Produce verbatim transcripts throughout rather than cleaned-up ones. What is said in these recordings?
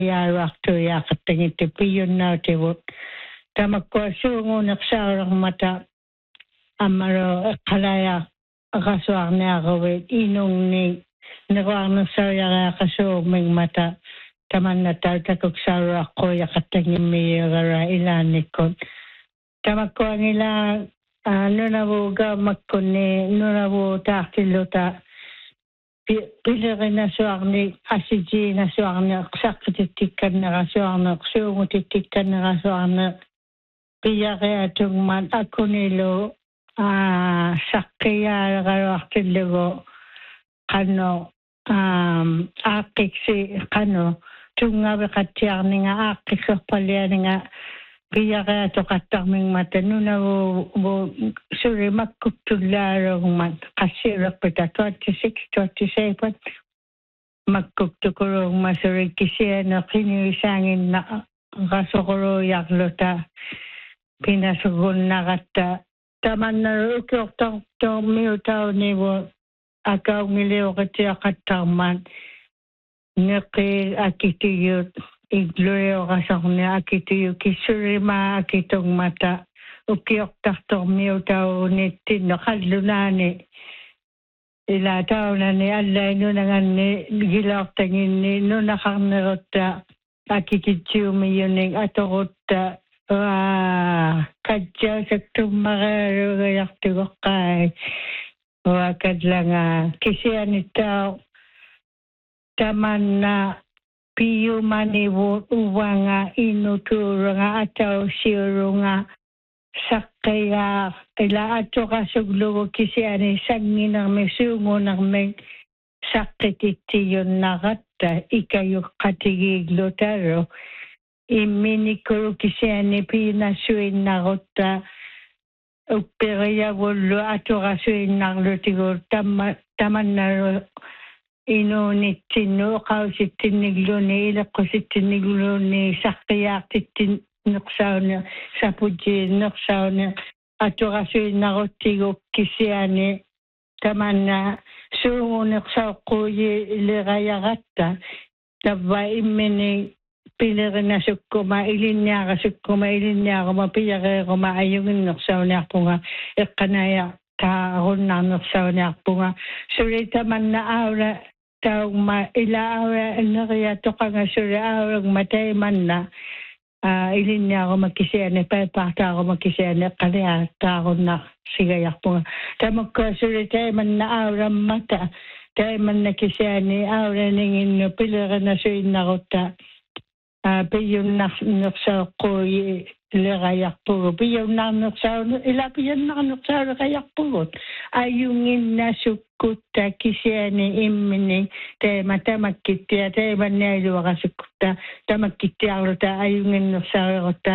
yaartu yaaqattangit piyunnautigut tamakkuassuungunersaarermata ammaro qalaya aqasuarniaquvit inungni neruarnersariaqasuumingmata tamannata takuksaaruaqqu yaqattangimmiigara ilaanikut tamakkuangila nunavuga makkunni nunavu taartilluta pilerinaasuarni asijiinasuarni saqqitittikkannerasuarne suungutittikkannerasuarne piyariatungman akunilu saqqiyaalagaruartillugu qanno aaqqiksi qanno tungaviqattiarninga aaqqissorpallianinga piyariatoqattarmingmata nunavu surimakkuktullaarugman qassiulerpita twenty-six twenty-seven makkuktukurugma surikkisiane qiniusaanginna qasoquruyarluta pinasugunnaqatta tamannaru ukiortartormiutaunivu akaungiliuqitiaqattarman neqi akitiyut iglurioqasorni akitiyu kissurima akitungmata ukiortartormiutaunittinno qallunaani ila taunani allainunanganni gilaortanginni nunaqarnerutta akikitsiumiyunik atorutta kajjaasaktummaraarugajartugoqqai uakallanga kisianittao tamanna piyumanivu uwanga inuturunga atau siurunga sakaya ila atoqasuglugu kisiani sanginarmi suungunarmi saqqitittiyunnaqatta ikayuqqatigiiglutaru imminikuru kisiani piinassuinnarutta upperiavullu atoqasuinnarlutigu tamma tamannaru inunittinnu qausittinnigluni ileqqusittinnigluni saqqiyaartittin neqsauni sapujji neqsauni atoqasuinnaruttigu kisiani tamanna suunguneqsauqquuyi ilerayaqatta tavva immini pilerinaasukkuma ilinniaqasukkuma ilinniaquma piyareeruma ayunginnersauniarpunga eqqanaya taarunnaarnersauniarpunga suli tamanna aula tauma ila aula eneria toqanga suli aulagma taimanna ilinniaquma kisiane paipartaaruma kisiane qalea taarunna sigayarpunga tamakka suli taimanna aulammata taimanna kisiane aulaninginnu pilerinaasuinnarutta piyunnarnersaaqquyi lerayarpugu piyunnarnersaunu ila piyunnarnersaulerajarpugut ayunginnaasukkutta kisiani immini taima tamakkittia taimannailuaqasukkutta tamakkittiarluta ayunginnersaulerutta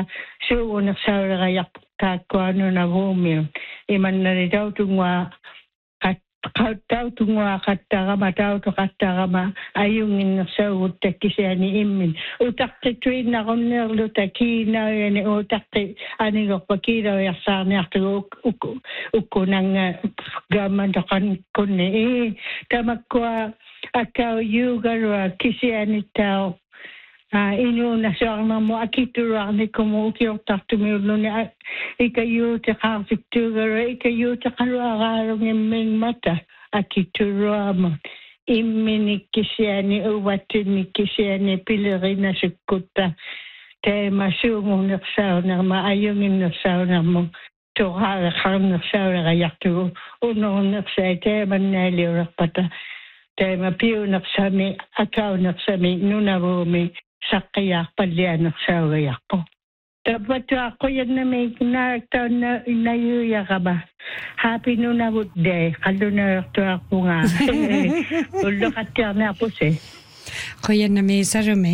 suugunersaulerajartaakkuanunavuumiu imannari tautungua qautautunga qattaqama tautoqattaqama ayunginnersauutta kisiani immin utaqqittuinnaqunnerluta kiinauyani utaqqi anigorpa kiinaujarsaarniartugu ukkunanga gaammantoqan kunni i tamakkua akkau yuugalua kisianittao inuunasuarnermu akitturuarnikumu ukiortartumiulluni ikayuutiqaartiktuugaru ikayuutiqaluaqaalungimmingmata akitturuamu imminik uwattinni kisiani pilerinasukkutta taima suungunersaunarma ayunginnersaunermu toqaaqarnersaulerajartugu unornersai taimannaaliulerpata taima piunersami akaunersami nunavuumi saqqiyaarpallianersaugayarpo tapatuaqquyannami naaktaunna inayuyaqama happy nunavut day qallunertuarpunga ulluqattiarniarpuse quyannami sarumi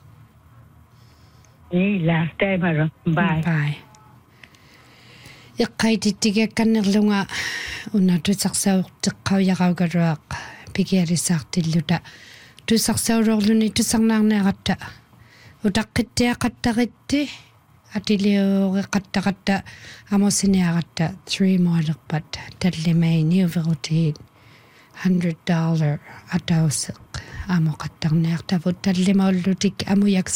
ila taimaro bye bye iqqaitittigiakkannerlunga unnatutsarsaurteqqaujaqaugaruaq pikiarissaartilluta tussarsaulorluni tussarnaarneaqatta utaqqittiaqattaritti atiliuqattaqatta amosiniaqatta three moilerpat tallimainiuverutiit hundred dollar atausiq amoqattarniartavut tallimaullutik amuyak